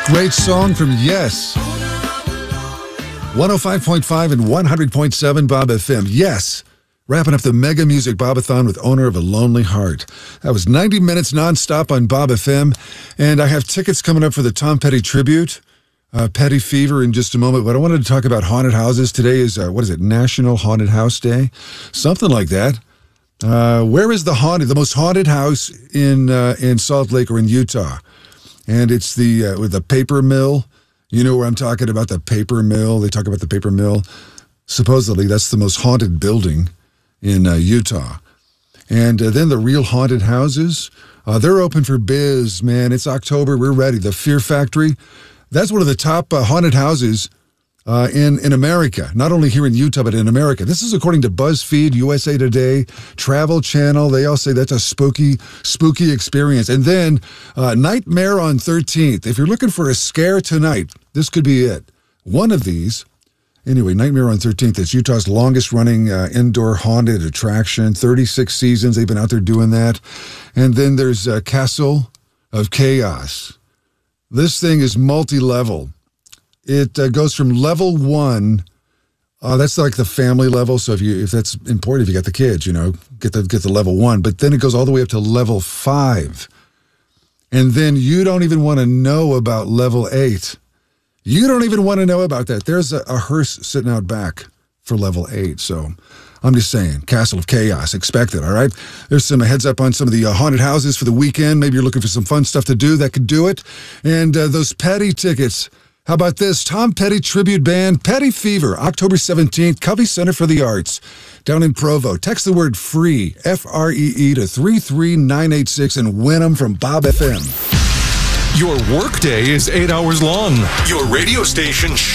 Great song from Yes. 105.5 and 100.7 Bob FM. Yes. Wrapping up the Mega Music Bobathon with Owner of a Lonely Heart. That was 90 minutes nonstop on Bob FM. And I have tickets coming up for the Tom Petty tribute, Petty Fever, in just a moment. But I wanted to talk about haunted houses. Today is, National Haunted House Day? Something like that. Where is the most haunted house in Salt Lake or in Utah? And it's with the paper mill. You know where I'm talking about, the paper mill. They talk about the paper mill. Supposedly, that's the most haunted building in Utah. And then the real haunted houses, they're open for biz, man. It's October. We're ready. The Fear Factory, that's one of the top haunted houses in America, not only here in Utah, but in America. This is according to BuzzFeed, USA Today, Travel Channel. They all say that's a spooky experience. And then Nightmare on 13th. If you're looking for a scare tonight, this could be it. One of these. Anyway, Nightmare on 13th. It's Utah's longest-running indoor haunted attraction. 36 seasons they've been out there doing that. And then there's Castle of Chaos. This thing is multi-level. It goes from level 1. That's like the family level. So if that's important, if you got the kids, get the level 1. But then it goes all the way up to level 5. And then you don't even want to know about level 8. You don't even want to know about that. There's a hearse sitting out back for level 8. So I'm just saying, Castle of Chaos, expect it, all right? There's some heads up on some of the haunted houses for the weekend. Maybe you're looking for some fun stuff to do that could do it. And those Petty tickets. How about this? Tom Petty tribute band, Petty Fever, October 17th, Covey Center for the Arts, down in Provo. Text the word FREE, F-R-E-E, to 33986 and win them from Bob FM. Your workday is 8 hours long. Your radio station